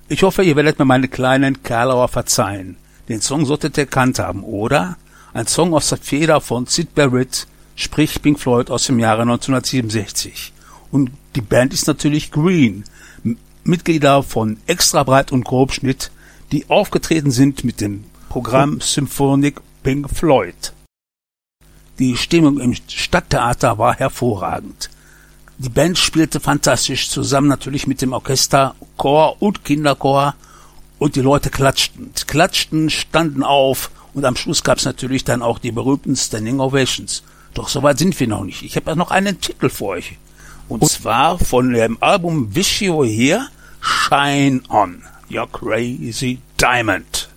Ich hoffe, ihr werdet mir meine kleinen Karlauer verzeihen. Den Song solltet ihr erkannt haben, oder? Ein Song aus der Feder von Syd Barrett, sprich Pink Floyd aus dem Jahre 1967. Und die Band ist natürlich Green, Mitglieder von Extra Breit und Grobschnitt, die aufgetreten sind mit dem Programm Symphonic Pink Floyd. Die Stimmung im Stadttheater war hervorragend. Die Band spielte fantastisch zusammen, natürlich mit dem Orchester, Chor und Kinderchor, und die Leute klatschten, standen auf, und am Schluss gab es natürlich dann auch die berühmten Standing Ovations. Doch soweit sind wir noch nicht. Ich habe ja noch einen Titel für euch. Und zwar von dem Album Wish You Were Here, Shine On, Your Crazy Diamond.